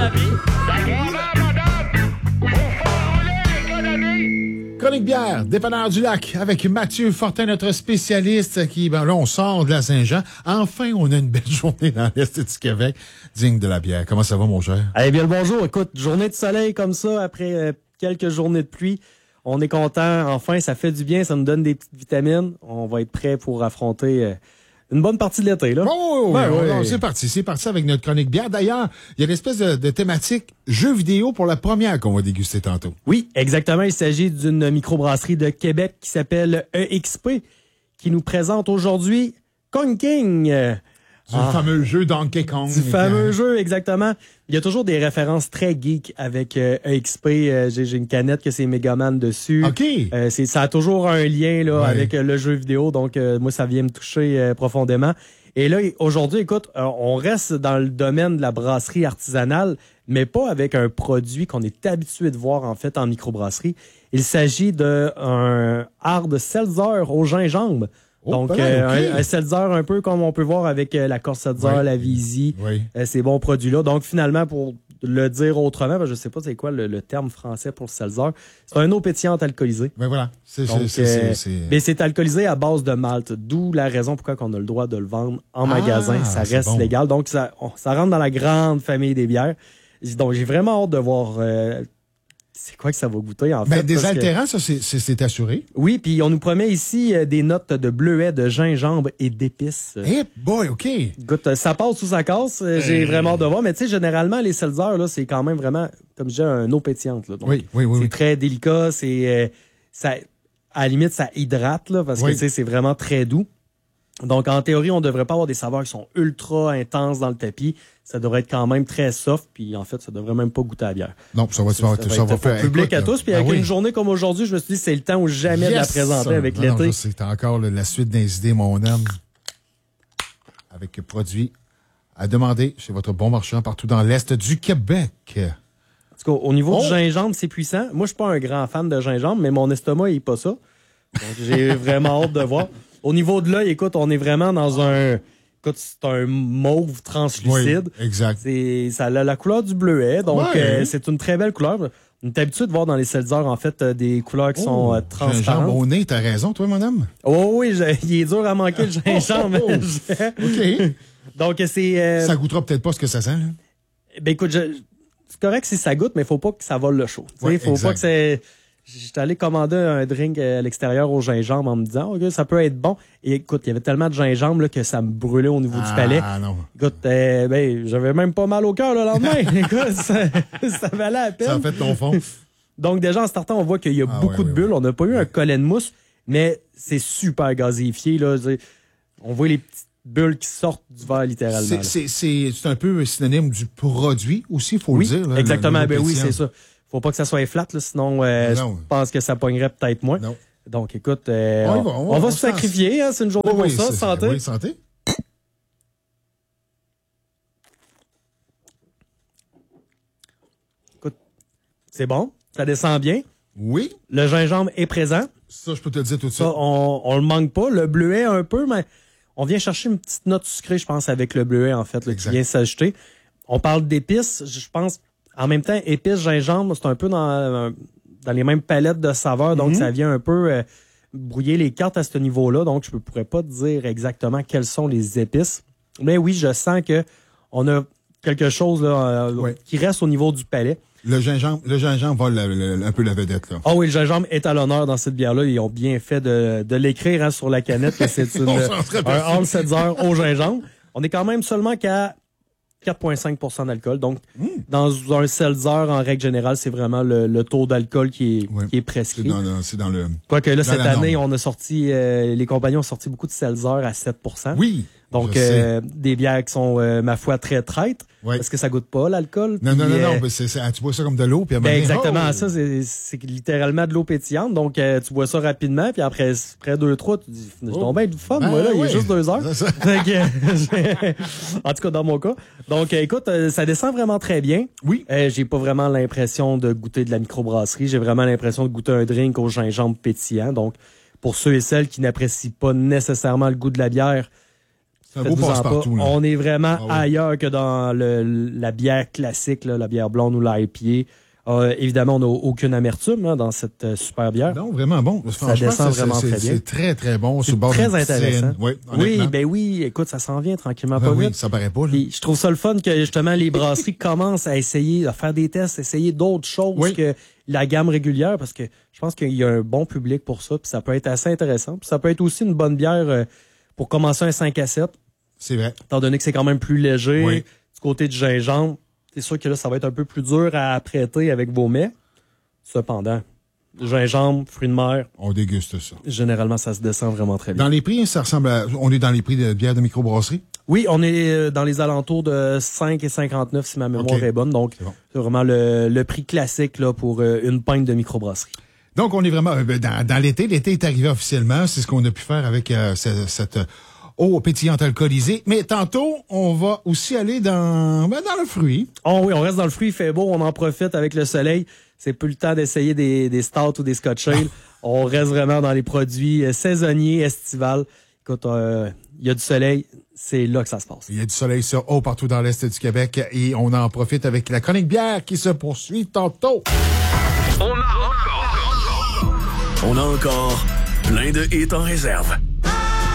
Chronique bière, dépanneur du lac, avec Mathieu Fortin, notre spécialiste qui, là, on sort de la Saint-Jean. Enfin, on a une belle journée dans l'Est du Québec, digne de la bière. Comment ça va, mon cher? Eh bien, le bonjour. Écoute, journée de soleil comme ça, après quelques journées de pluie. On est content. Enfin, ça fait du bien. Ça nous donne des petites vitamines. On va être prêt pour affronter une bonne partie de l'été, là. Oh, oui. C'est parti. C'est parti avec notre chronique bière. D'ailleurs, il y a une espèce de thématique jeux vidéo pour la première qu'on va déguster tantôt. Oui, exactement. Il s'agit d'une microbrasserie de Québec qui s'appelle EXP, qui nous présente aujourd'hui Kong King. Du fameux jeu Donkey Kong. Du fameux jeu, exactement. Il y a toujours des références très geek avec EXP. J'ai une canette que c'est Megaman dessus. OK. Ça a toujours un lien là avec le jeu vidéo. Donc, moi, ça vient me toucher profondément. Et là, aujourd'hui, écoute, on reste dans le domaine de la brasserie artisanale, mais pas avec un produit qu'on est habitué de voir, en fait, en microbrasserie. Il s'agit d'un hard seltzer au gingembre. Donc, un seltzer un peu comme on peut voir avec la Corsetzer, la Visi, ces bons produits-là. Donc, finalement, pour le dire autrement, je sais pas c'est quoi le terme français pour le seltzer, c'est un eau pétillante alcoolisée. Ben voilà. Mais c'est alcoolisé à base de malt, d'où la raison pourquoi on a le droit de le vendre en magasin. Ça reste légal. Donc, ça rentre dans la grande famille des bières. Donc, j'ai vraiment hâte de voir... c'est quoi que ça va goûter, en fait? Désaltérant, ça, c'est assuré. Oui, puis on nous promet ici des notes de bleuet, de gingembre et d'épices. Eh boy, OK. Écoute, ça passe ou ça casse. J'ai vraiment hâte de voir. Mais tu sais, généralement, les seltzers, là, c'est quand même vraiment, comme je disais, un eau pétillante. Là. Donc, oui. C'est très délicat. À la limite, ça hydrate, là, parce que tu sais, c'est vraiment très doux. Donc, en théorie, on devrait pas avoir des saveurs qui sont ultra intenses dans le tapis. Ça devrait être quand même très soft, puis en fait, ça devrait même pas goûter à la bière. Non, ça va faire public à tous. Puis avec une journée comme aujourd'hui, je me suis dit, c'est le temps ou jamais de la présenter avec l'été. Non, c'est encore la suite des idées, mon homme. Avec produits à demander chez votre bon marchand partout dans l'Est du Québec. En tout cas, au niveau du gingembre, c'est puissant. Moi, je suis pas un grand fan de gingembre, mais mon estomac, il est pas ça. Donc, j'ai vraiment hâte de voir. Au niveau de l'œil, écoute, on est vraiment dans écoute, c'est un mauve translucide. Oui, exact. Ça a la couleur du bleuet, donc c'est une très belle couleur. On est habitué de voir dans les seltzers, en fait, des couleurs qui sont transparentes. Gingembre au nez, t'as raison, toi, mon homme. Oh oui, il est dur à manquer, le gingembre. OK. Donc, c'est... Ça goûtera peut-être pas ce que ça sent, là. Ben écoute, c'est correct si ça goûte, mais il faut pas que ça vole le chaud. Il faut pas que c'est... J'étais allé commander un drink à l'extérieur au gingembre en me disant OK, ça peut être bon. Et écoute, il y avait tellement de gingembre là, que ça me brûlait au niveau du palais. Ah non. Écoute, j'avais même pas mal au cœur le lendemain. Écoute, ça valait la peine. Ça a fait ton fond. Donc déjà en startant, on voit qu'il y a beaucoup de bulles. On n'a pas eu un collet de mousse, mais c'est super gazéifié. Là. On voit les petites bulles qui sortent du verre littéralement. C'est un peu synonyme du produit aussi, il faut le dire. Là, exactement. Oui, c'est ça. Faut pas que ça soit flat, là, sinon je pense que ça pognerait peut-être moins. Non. Donc, écoute, on va se sacrifier. Hein, c'est une journée pour ça. Santé. Oui, santé. Écoute, c'est bon. Ça descend bien. Oui. Le gingembre est présent. Ça, je peux te le dire tout de suite. Ça, on le manque pas. Le bleuet un peu, mais on vient chercher une petite note sucrée, je pense, avec le bleuet, en fait, là, qui vient s'ajouter. On parle d'épices, je pense. En même temps, épices, gingembre, c'est un peu dans les mêmes palettes de saveurs, donc ça vient un peu brouiller les cartes à ce niveau-là. Donc, je ne pourrais pas te dire exactement quelles sont les épices. Mais oui, je sens que on a quelque chose là, qui reste au niveau du palais. Le gingembre vole un peu la vedette, là. Ah oui, le gingembre est à l'honneur dans cette bière-là. Ils ont bien fait de l'écrire sur la canette que c'est un Hard Seltzer au gingembre. On est quand même seulement qu'à 4,5 d'alcool. Donc, dans un seltzer, en règle générale, c'est vraiment le taux d'alcool qui est prescrit. C'est dans le... Quoique là, cette année, on a sorti... les compagnies ont sorti beaucoup de seltzer à 7 Oui. Donc, des bières qui sont, ma foi, très traîtres. Oui. Parce que ça goûte pas, l'alcool. Non. Tu bois ça comme de l'eau. Puis exactement. Ça, c'est littéralement de l'eau pétillante. Donc, tu bois ça rapidement. Puis après 2-3, tu dis, j'ai donc bien du fun. Moi, là, il est juste 2 heures. En tout cas, dans mon cas. Donc, écoute, ça descend vraiment très bien. Oui. J'ai pas vraiment l'impression de goûter de la microbrasserie. J'ai vraiment l'impression de goûter un drink au gingembre pétillant. Donc, pour ceux et celles qui n'apprécient pas nécessairement le goût de la bière, C'est un beau passe-partout. On est vraiment ailleurs que dans la bière classique, là, la bière blonde ou l'IPA. Évidemment, on n'a aucune amertume dans cette super bière. Non, vraiment bon. Ça descend vraiment très bien. C'est très, très bon. C'est très intéressant. Oui, écoute, ça s'en vient tranquillement pas vite. Oui, ça paraît pas. Puis, je trouve ça le fun que justement les brasseries commencent à essayer, à faire des tests, essayer d'autres choses que la gamme régulière, parce que je pense qu'il y a un bon public pour ça, puis ça peut être assez intéressant. Puis ça peut être aussi une bonne bière pour commencer un 5 à 7. C'est vrai. Étant donné que c'est quand même plus léger, du côté du gingembre, c'est sûr que là, ça va être un peu plus dur à apprêter avec vos mets. Cependant, gingembre, fruits de mer. On déguste ça. Généralement, ça se descend vraiment très bien. Dans les prix, ça ressemble à... On est dans les prix de bière de microbrasserie? Oui, on est dans les alentours de 5,59 si ma mémoire est bonne. Donc, c'est vraiment le prix classique là, pour une pinte de microbrasserie. Donc, on est vraiment dans l'été. L'été est arrivé officiellement. C'est ce qu'on a pu faire avec cette eau pétillante alcoolisée. Mais tantôt, on va aussi aller dans le fruit. Oh oui, on reste dans le fruit. Il fait beau. On en profite avec le soleil. C'est plus le temps d'essayer des stouts ou des scotch ale. On reste vraiment dans les produits saisonniers, estivales. Écoute, il y a du soleil. C'est là que ça se passe. Il y a du soleil sur eau partout dans l'Est du Québec et on en profite avec la chronique bière qui se poursuit tantôt. On a encore plein de hits en réserve.